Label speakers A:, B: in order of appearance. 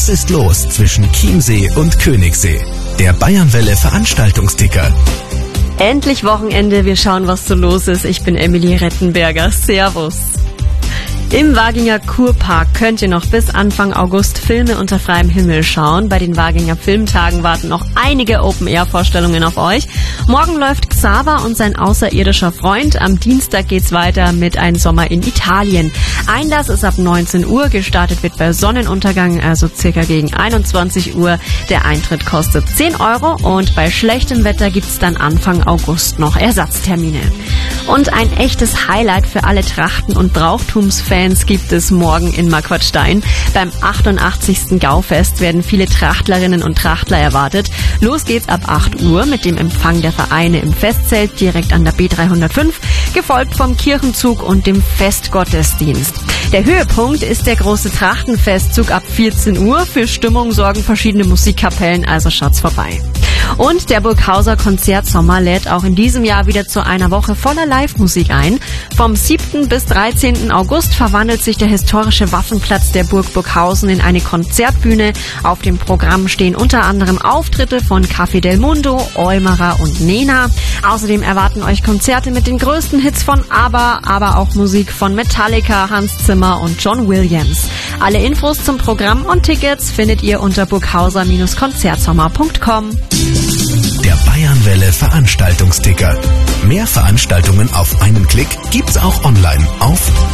A: Was ist los zwischen Chiemsee und Königssee? Der Bayernwelle Veranstaltungsticker.
B: Endlich Wochenende, wir schauen, was so los ist. Ich bin Emilie Rettenberger. Servus. Im Waginger Kurpark könnt ihr noch bis Anfang August Filme unter freiem Himmel schauen. Bei den Waginger Filmtagen warten noch einige Open-Air-Vorstellungen auf euch. Morgen läuft Xaver und sein außerirdischer Freund. Am Dienstag geht's weiter mit Ein Sommer in Italien. Einlass ist ab 19 Uhr. Gestartet wird bei Sonnenuntergang, also circa gegen 21 Uhr. Der Eintritt kostet 10 € und bei schlechtem Wetter gibt's dann Anfang August noch Ersatztermine. Und ein echtes Highlight für alle Trachten- und Brauchtumsfans gibt es morgen in Marquardstein. Beim 88. Gaufest werden viele Trachtlerinnen und Trachtler erwartet. Los geht's ab 8 Uhr mit dem Empfang der Vereine im Festzelt direkt an der B305, gefolgt vom Kirchenzug und dem Festgottesdienst. Der Höhepunkt ist der große Trachtenfestzug ab 14 Uhr. Für Stimmung sorgen verschiedene Musikkapellen, also schaut's vorbei. Und der Burghauser Konzertsommer lädt auch in diesem Jahr wieder zu einer Woche voller Live-Musik ein. Vom 7. bis 13. August verwandelt sich der historische Waffenplatz der Burg Burghausen in eine Konzertbühne. Auf dem Programm stehen unter anderem Auftritte von Café del Mundo, Eumerer und Nena. Außerdem erwarten euch Konzerte mit den größten Hits von ABBA, aber auch Musik von Metallica, Hans Zimmer und John Williams. Alle Infos zum Programm und Tickets findet ihr unter burghauser-konzertsommer.com.
A: Der Bayernwelle Veranstaltungsticker. Mehr Veranstaltungen auf einen Klick gibt's auch online auf